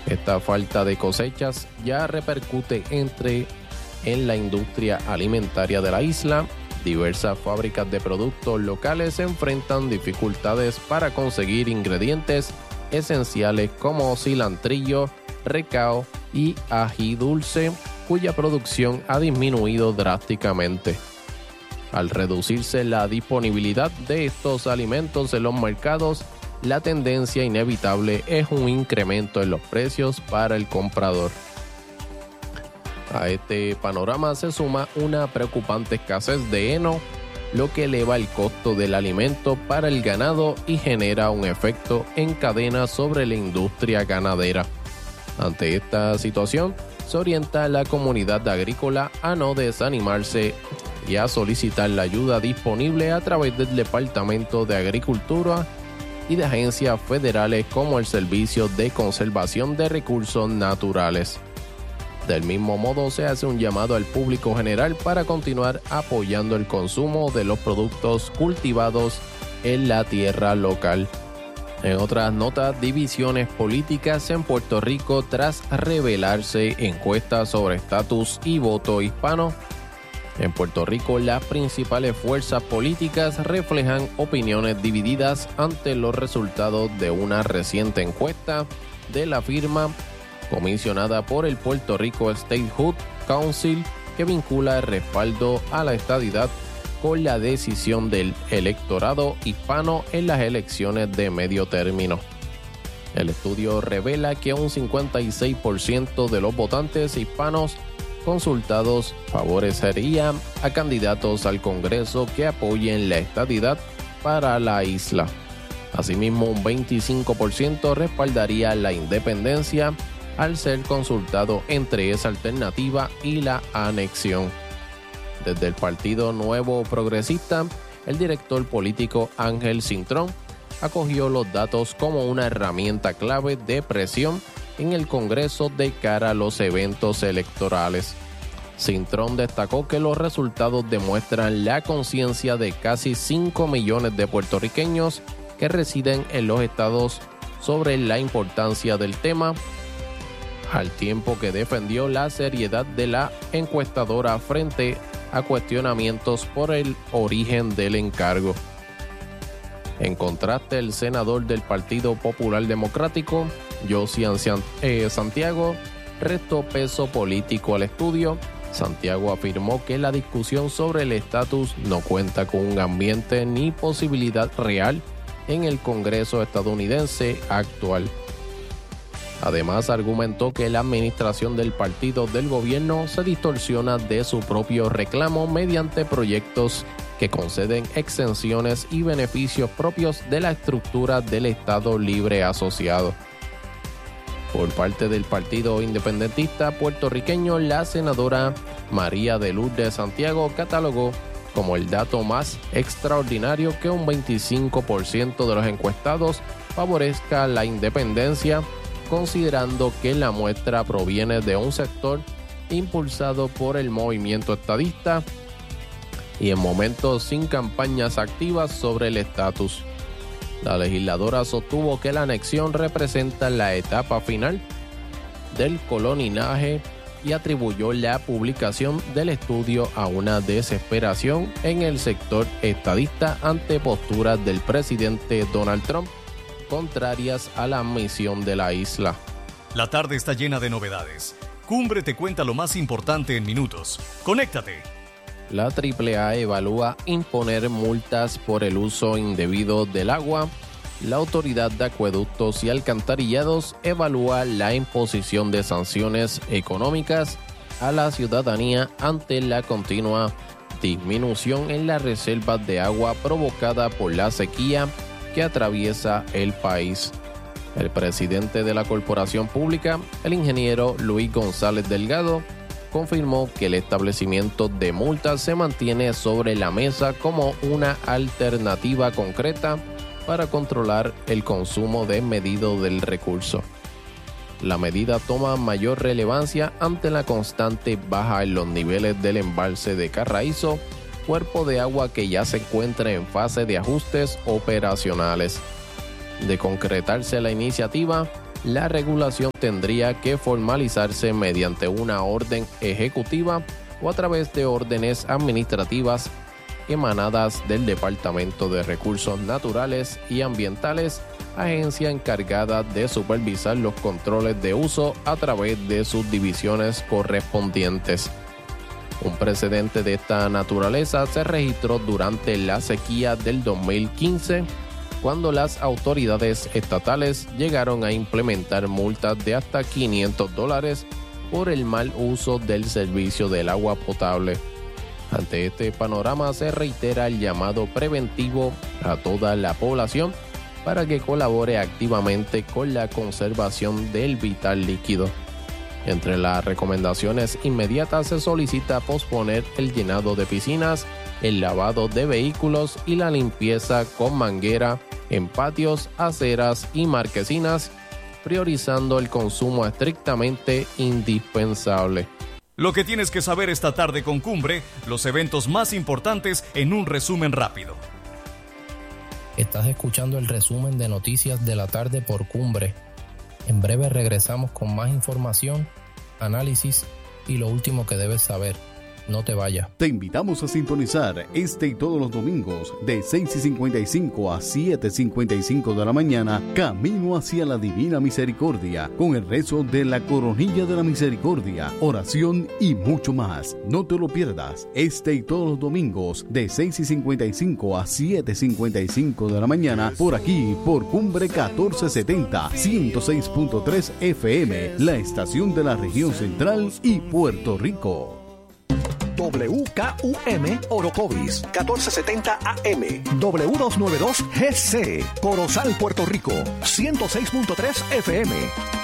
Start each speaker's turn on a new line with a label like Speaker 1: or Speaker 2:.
Speaker 1: Esta falta de cosechas ya repercute en la industria alimentaria de la isla. Diversas fábricas de productos locales enfrentan dificultades para conseguir ingredientes esenciales como cilantrillo, recao y ají dulce, cuya producción ha disminuido drásticamente. Al reducirse la disponibilidad de estos alimentos en los mercados, la tendencia inevitable es un incremento en los precios para el comprador. A este panorama se suma una preocupante escasez de heno, lo que eleva el costo del alimento para el ganado y genera un efecto en cadena sobre la industria ganadera. Ante esta situación, se orienta a la comunidad agrícola a no desanimarse y a solicitar la ayuda disponible a través del Departamento de Agricultura y de agencias federales como el Servicio de Conservación de Recursos Naturales. Del mismo modo, se hace un llamado al público general para continuar apoyando el consumo de los productos cultivados en la tierra local. En otras notas, divisiones políticas en Puerto Rico tras revelarse encuestas sobre estatus y voto hispano. En Puerto Rico, las principales fuerzas políticas reflejan opiniones divididas ante los resultados de una reciente encuesta de la firma comisionada por el Puerto Rico Statehood Council, que vincula el respaldo a la estadidad con la decisión del electorado hispano en las elecciones de medio término. El estudio revela que un 56% de los votantes hispanos consultados favorecerían a candidatos al Congreso que apoyen la estadidad para la isla. Asimismo, un 25% respaldaría la independencia al ser consultado entre esa alternativa y la anexión. Desde el Partido Nuevo Progresista, el director político Ángel Cintrón acogió los datos como una herramienta clave de presión en el Congreso de cara a los eventos electorales. Cintrón destacó que los resultados demuestran la conciencia de casi 5 millones de puertorriqueños que residen en los estados sobre la importancia del tema, al tiempo que defendió la seriedad de la encuestadora frente a cuestionamientos por el origen del encargo. En contraste, el senador del Partido Popular Democrático, Josian Santiago, restó peso político al estudio. Santiago afirmó que la discusión sobre el estatus no cuenta con un ambiente ni posibilidad real en el Congreso estadounidense actual. Además, argumentó que la administración del partido del gobierno se distorsiona de su propio reclamo mediante proyectos que conceden exenciones y beneficios propios de la estructura del Estado Libre Asociado. Por parte del Partido Independentista puertorriqueño, la senadora María de Lourdes Santiago catalogó como el dato más extraordinario que un 25% de los encuestados favorezca la independencia, considerando que la muestra proviene de un sector impulsado por el movimiento estadista y en momentos sin campañas activas sobre el estatus. La legisladora sostuvo que la anexión representa la etapa final del coloniaje y atribuyó la publicación del estudio a una desesperación en el sector estadista ante posturas del presidente Donald Trump contrarias a la misión de la isla.
Speaker 2: La tarde está llena de novedades. Cumbre te cuenta lo más importante en minutos. ¡Conéctate!
Speaker 1: La AAA evalúa imponer multas por el uso indebido del agua. La Autoridad de Acueductos y Alcantarillados evalúa la imposición de sanciones económicas a la ciudadanía ante la continua disminución en las reservas de agua provocada por la sequía que atraviesa el país. El presidente de la corporación pública, el ingeniero Luis González Delgado, confirmó que el establecimiento de multas se mantiene sobre la mesa como una alternativa concreta para controlar el consumo desmedido del recurso. La medida toma mayor relevancia ante la constante baja en los niveles del embalse de Carraízo, cuerpo de agua que ya se encuentra en fase de ajustes operacionales. De concretarse la iniciativa, la regulación tendría que formalizarse mediante una orden ejecutiva o a través de órdenes administrativas emanadas del Departamento de Recursos Naturales y Ambientales, agencia encargada de supervisar los controles de uso a través de sus divisiones correspondientes. Un precedente de esta naturaleza se registró durante la sequía del 2015, cuando las autoridades estatales llegaron a implementar multas de hasta $500 por el mal uso del servicio del agua potable. Ante este panorama se reitera el llamado preventivo a toda la población para que colabore activamente con la conservación del vital líquido. Entre las recomendaciones inmediatas se solicita posponer el llenado de piscinas, el lavado de vehículos y la limpieza con manguera en patios, aceras y marquesinas, priorizando el consumo estrictamente indispensable.
Speaker 2: Lo que tienes que saber esta tarde con Cumbre, los eventos más importantes en un resumen rápido.
Speaker 3: Estás escuchando el resumen de noticias de la tarde por Cumbre. En breve regresamos con más información, análisis y lo último que debes saber. No te vayas.
Speaker 4: Te invitamos a sintonizar este y todos los domingos de 6:55 a 7:55 de la mañana, Camino hacia la Divina Misericordia, con el rezo de la Coronilla de la Misericordia, oración y mucho más. No te lo pierdas, este y todos los domingos de 6:55 a 7:55 de la mañana, por aquí, por Cumbre 1470, 106.3 FM, la estación de la región central y Puerto Rico.
Speaker 5: WKUM Orocovis 1470 AM, W292 GC, Corozal, Puerto Rico 106.3 FM.